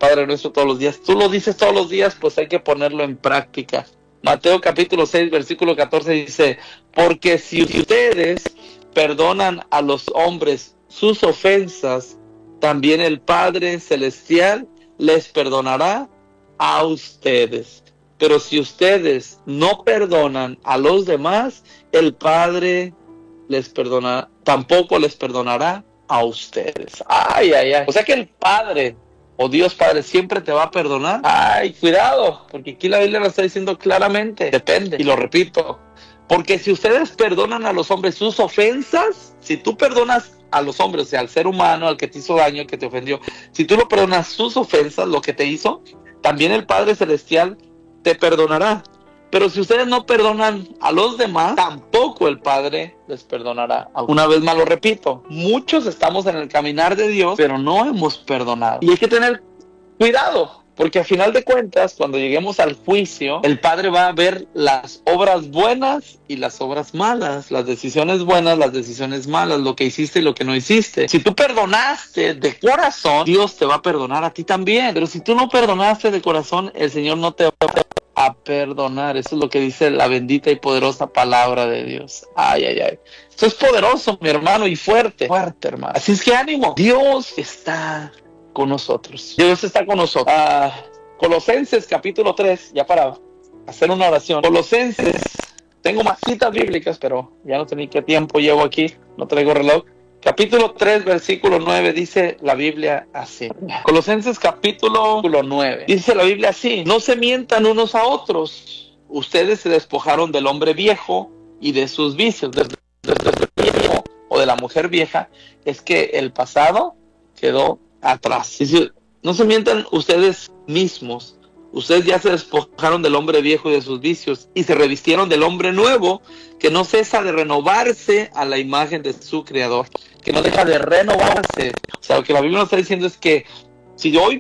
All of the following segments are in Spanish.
Padre Nuestro todos los días. Tú lo dices todos los días, pues hay que ponerlo en práctica. Mateo capítulo 6, versículo 14 dice, porque si ustedes perdonan a los hombres sus ofensas, también el Padre Celestial les perdonará a ustedes. Pero si ustedes no perdonan a los demás, el Padre tampoco les perdonará a ustedes. Ay, ay, ay. O sea que el Padre o Dios Padre siempre te va a perdonar. Ay, cuidado, porque aquí la Biblia lo está diciendo claramente. Depende, y lo repito. Porque si ustedes perdonan a los hombres sus ofensas, si tú perdonas a los hombres, o sea, al ser humano, al que te hizo daño, al que te ofendió, si tú lo perdonas sus ofensas, lo que te hizo, también el Padre Celestial te perdonará. Pero si ustedes no perdonan a los demás, tampoco el Padre les perdonará. Una vez más lo repito, muchos estamos en el caminar de Dios, pero no hemos perdonado. Y hay que tener cuidado, porque al final de cuentas, cuando lleguemos al juicio, el Padre va a ver las obras buenas y las obras malas, las decisiones buenas, las decisiones malas, lo que hiciste y lo que no hiciste. Si tú perdonaste de corazón, Dios te va a perdonar a ti también. Pero si tú no perdonaste de corazón, el Señor no te va a perdonar. Eso es lo que dice la bendita y poderosa palabra de Dios. Ay, ay, ay. Esto es poderoso, mi hermano, y fuerte, hermano. Así es que ánimo. Dios está con nosotros. Dios está con nosotros. Colosenses capítulo 3, ya para hacer una oración. Colosenses, tengo más citas bíblicas, pero ya no sé ni qué tiempo llevo aquí, no traigo reloj. Capítulo 3, versículo 9, dice la Biblia así. Colosenses capítulo 9, dice la Biblia así: no se mientan unos a otros. Ustedes se despojaron del hombre viejo y de sus vicios. Del viejo o de la mujer vieja, es que el pasado quedó atrás. Dice, no se mientan ustedes mismos. Ustedes ya se despojaron del hombre viejo y de sus vicios y se revistieron del hombre nuevo, que no cesa de renovarse a la imagen de su creador, que no deja de renovarse. O sea, lo que la Biblia nos está diciendo es que si hoy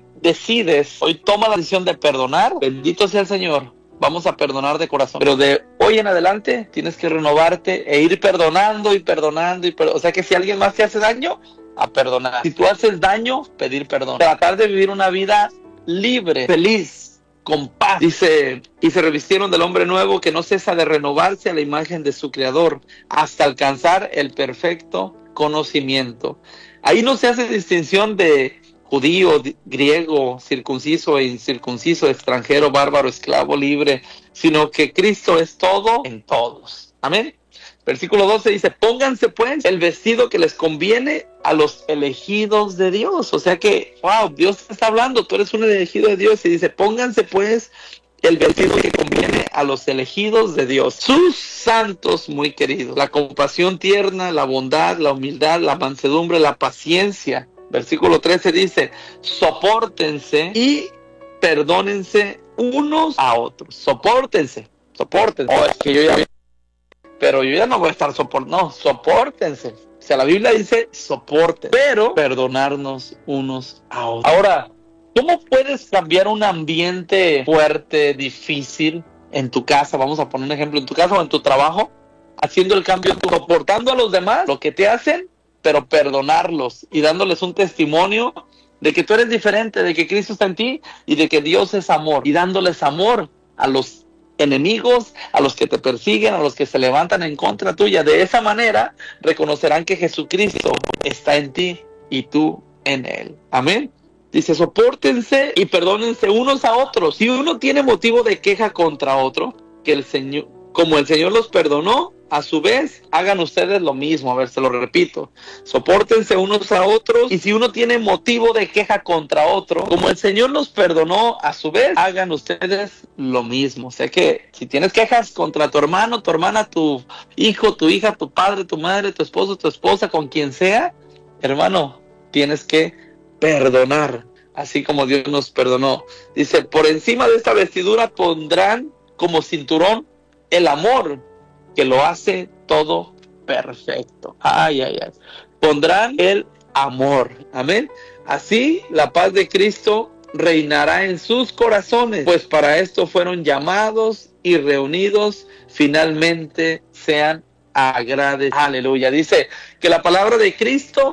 tomas la decisión de perdonar, bendito sea el Señor, vamos a perdonar de corazón. Pero de hoy en adelante tienes que renovarte e ir perdonando y perdonando. O sea que si alguien más te hace daño, a perdonar. Si tú haces daño, pedir perdón. Tratar de vivir una vida libre, feliz, con paz. Dice, y se revistieron del hombre nuevo, que no cesa de renovarse a la imagen de su creador, hasta alcanzar el perfecto conocimiento. Ahí no se hace distinción de judío, griego, circunciso e incircunciso, extranjero, bárbaro, esclavo, libre, sino que Cristo es todo en todos. Amén. Versículo 12 dice, pónganse pues el vestido que les conviene a los elegidos de Dios. O sea que, wow, Dios está hablando, tú eres un elegido de Dios, y dice, pónganse pues el vestido que conviene a los elegidos de Dios, sus santos muy queridos, la compasión tierna, la bondad, la humildad, la mansedumbre, la paciencia. Versículo 13 dice, sopórtense y perdónense unos a otros. Sopórtense. Oh, es que yo ya vi, pero yo ya no voy a estar soportando. No, sopórtense. O sea, la Biblia dice soporten, pero perdonarnos unos a otros. Ahora, ¿cómo puedes cambiar un ambiente fuerte, difícil en tu casa? Vamos a poner un ejemplo, en tu casa o en tu trabajo, haciendo el cambio, soportando a los demás lo que te hacen, pero perdonarlos y dándoles un testimonio de que tú eres diferente, de que Cristo está en ti y de que Dios es amor, y dándoles amor a los enemigos, a los que te persiguen, a los que se levantan en contra tuya. De esa manera reconocerán que Jesucristo está en ti y tú en él. Amén. Dice, sopórtense y perdónense unos a otros. Si uno tiene motivo de queja contra otro, que el Señor, como el Señor los perdonó, a su vez, hagan ustedes lo mismo. A ver, se lo repito. Sopórtense unos a otros, y si uno tiene motivo de queja contra otro, como el Señor los perdonó, a su vez, hagan ustedes lo mismo. O sea que, si tienes quejas contra tu hermano, tu hermana, tu hijo, tu hija, tu padre, tu madre, tu esposo, tu esposa, con quien sea, hermano, tienes que perdonar, así como Dios nos perdonó. Dice, por encima de esta vestidura pondrán como cinturón el amor, que lo hace todo perfecto. Ay, ay, ay. Pondrán el amor. Amén. Así la paz de Cristo reinará en sus corazones, pues para esto fueron llamados y reunidos. Finalmente sean agradecidos. Aleluya. Dice que la palabra de Cristo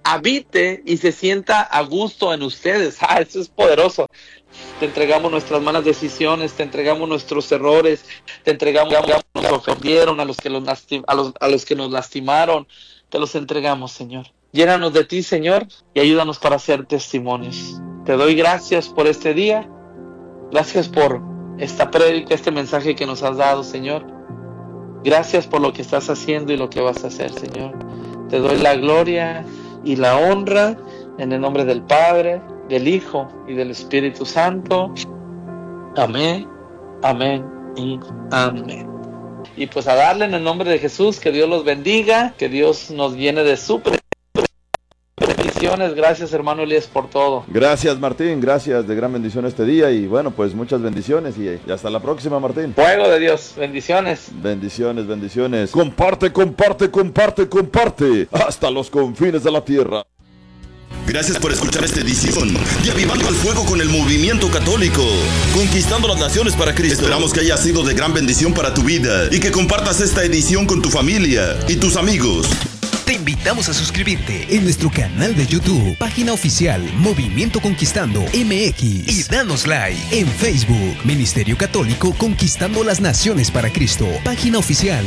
habite y se sienta a gusto en ustedes. Eso es poderoso. Te entregamos nuestras malas decisiones, te entregamos nuestros errores, te entregamos a los que nos ofendieron, a los que nos lastimaron, te los entregamos, Señor. Llénanos de ti, Señor, y ayúdanos para hacer testimonios. Te doy gracias por este día, gracias por esta prédica, este mensaje que nos has dado, Señor. Gracias por lo que estás haciendo y lo que vas a hacer, Señor. Te doy la gloria y la honra en el nombre del Padre, del Hijo y del Espíritu Santo. Amén, amén y amén. Y pues a darle en el nombre de Jesús, que Dios los bendiga, que Dios nos llene de su bendiciones. Gracias, hermano Elías, por todo. Gracias, Martín, gracias, de gran bendición este día. Y bueno, pues muchas bendiciones y hasta la próxima, Martín. Fuego de Dios, bendiciones. Bendiciones, bendiciones. Comparte, comparte, comparte, comparte hasta los confines de la tierra. Gracias por escuchar esta edición de Avivando el Fuego con el Movimiento Católico, conquistando las naciones para Cristo. Esperamos que haya sido de gran bendición para tu vida y que compartas esta edición con tu familia y tus amigos. Te invitamos a suscribirte en nuestro canal de YouTube, página oficial Movimiento Conquistando MX, y danos like en Facebook, Ministerio Católico Conquistando las Naciones para Cristo, página oficial.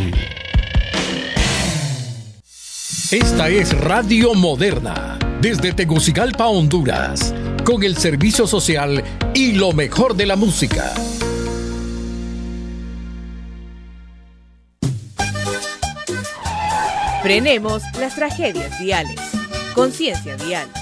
Esta es Radio Moderna, desde Tegucigalpa, Honduras, con el servicio social y lo mejor de la música. Frenemos las tragedias viales. Conciencia vial.